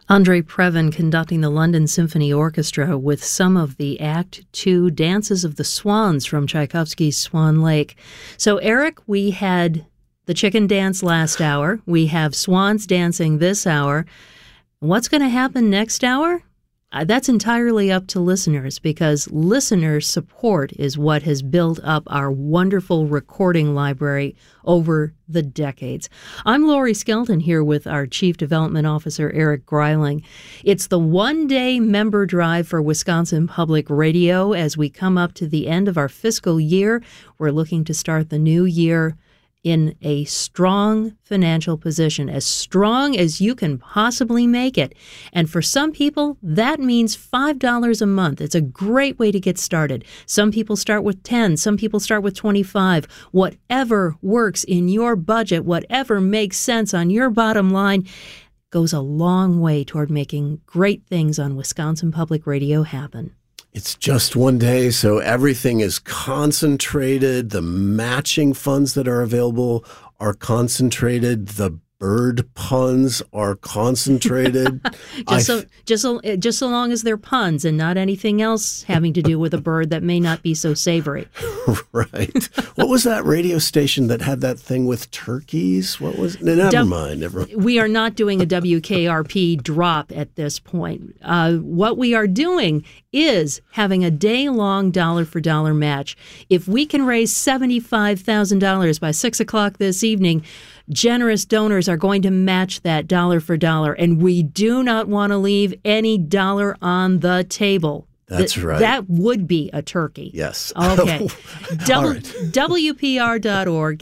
Andre Previn conducting the London Symphony Orchestra with some of the Act II Dances of the Swans from Tchaikovsky's Swan Lake. So, Eric, we had the chicken dance last hour. We have swans dancing this hour. What's going to happen next hour? That's entirely up to listeners, because listener support is what has built up our wonderful recording library over the decades. I'm Lori Skelton here with our Chief Development Officer, Eric Greiling. It's the one-day member drive for Wisconsin Public Radio. As we come up to the end of our fiscal year, we're looking to start the new year in a strong financial position, as strong as you can possibly make it. And for some people, that means $5 a month. It's a great way to get started. Some people start with 10, some people start with 25. Whatever works in your budget, whatever makes sense on your bottom line, goes a long way toward making great things on Wisconsin Public Radio happen. It's just one day, so everything is concentrated. The matching funds that are available are concentrated. The bird puns are concentrated. just so long as they're puns and not anything else having to do with a bird that may not be so savory. Right. What was that radio station that had that thing with turkeys? What was? Never mind. We are not doing a WKRP drop at this point. What we are doing is having a day-long dollar-for-dollar match. If we can raise $75,000 by 6 o'clock this evening, generous donors are going to match that dollar for dollar, and we do not want to leave any dollar on the table. That's right. That would be a turkey. Yes. Okay. All right. WPR.org,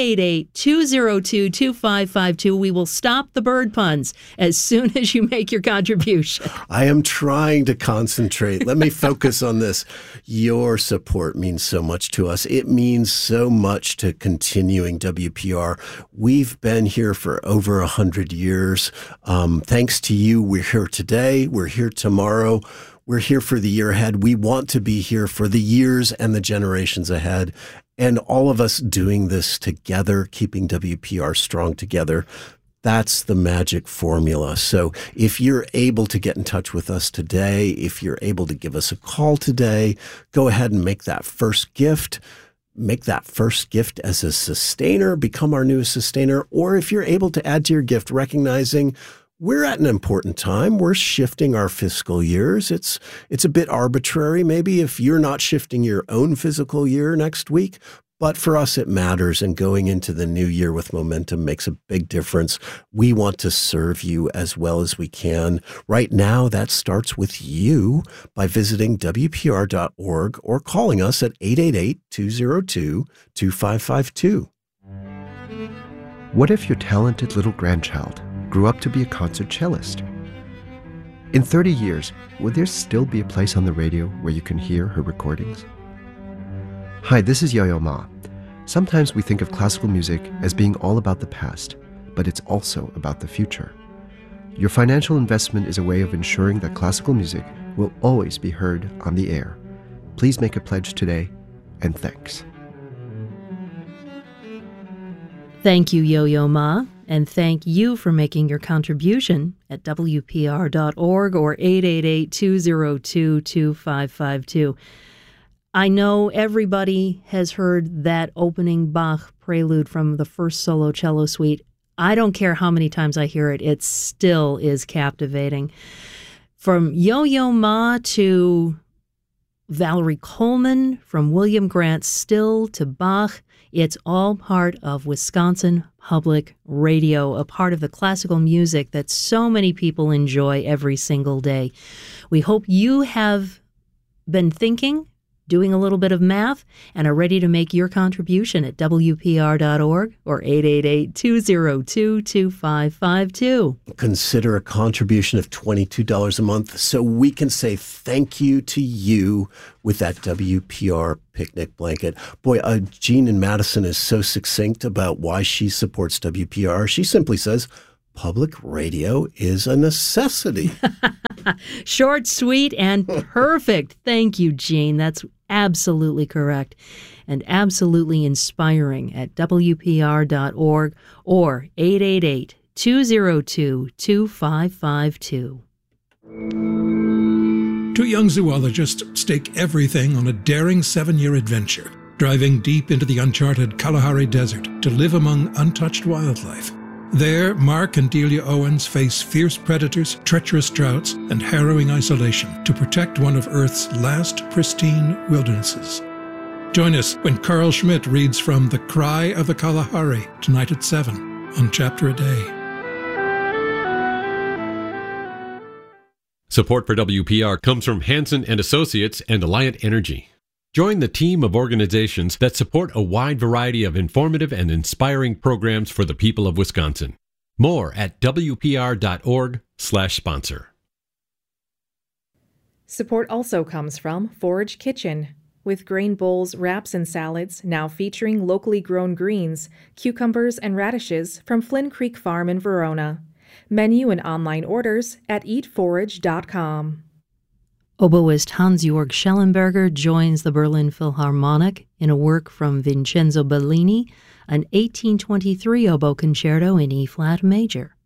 888-202-2552. We will stop the bird puns as soon as you make your contribution. I am trying to concentrate. Let me focus on this. Your support means so much to us. It means so much to continuing WPR. We've been here for over 100 years. Thanks to you, we're here today. We're here tomorrow. We're here for the year ahead. We want to be here for the years and the generations ahead. And all of us doing this together, keeping WPR strong together, that's the magic formula. So if you're able to get in touch with us today, if you're able to give us a call today, go ahead and make that first gift. Make that first gift as a sustainer, become our newest sustainer. Or if you're able to add to your gift, recognizing we're at an important time. We're shifting our fiscal years. It's a bit arbitrary, maybe, if you're not shifting your own fiscal year next week. But for us, it matters. And going into the new year with momentum makes a big difference. We want to serve you as well as we can. Right now, that starts with you by visiting WPR.org or calling us at 888-202-2552. What if your talented little grandchild grew up to be a concert cellist? In 30 years, will there still be a place on the radio where you can hear her recordings? Hi, this is Yo-Yo Ma. Sometimes we think of classical music as being all about the past, but it's also about the future. Your financial investment is a way of ensuring that classical music will always be heard on the air. Please make a pledge today, and thanks. Thank you, Yo-Yo Ma. And thank you for making your contribution at WPR.org or 888-202-2552. I know everybody has heard that opening Bach prelude from the first solo cello suite. I don't care how many times I hear it, it still is captivating. From Yo-Yo Ma to Valerie Coleman, from William Grant Still to Bach, it's all part of Wisconsin Public Radio, a part of the classical music that so many people enjoy every single day. We hope you have been thinking, doing a little bit of math, and are ready to make your contribution at WPR.org or 888-202-2552. Consider a contribution of $22 a month so we can say thank you to you with that WPR picnic blanket. Boy, Jean in Madison is so succinct about why she supports WPR. She simply says, public radio is a necessity. Short, sweet, and perfect. Thank you, Jean. That's absolutely correct and absolutely inspiring at WPR.org or 888 888-202-2552. Two young zoologists stake everything on a daring 7-year adventure, driving deep into the uncharted Kalahari Desert to live among untouched wildlife. There, Mark and Delia Owens face fierce predators, treacherous droughts, and harrowing isolation to protect one of Earth's last pristine wildernesses. Join us when Carl Schmidt reads from The Cry of the Kalahari tonight at 7 on Chapter a Day. Support for WPR comes from Hansen & Associates and Alliant Energy. Join the team of organizations that support a wide variety of informative and inspiring programs for the people of Wisconsin. More at wpr.org/sponsor. Support also comes from Forage Kitchen, with grain bowls, wraps, and salads now featuring locally grown greens, cucumbers, and radishes from Flynn Creek Farm in Verona. Menu and online orders at eatforage.com. Oboist Hans-Georg Schellenberger joins the Berlin Philharmonic in a work from Vincenzo Bellini, an 1823 oboe concerto in E-flat major.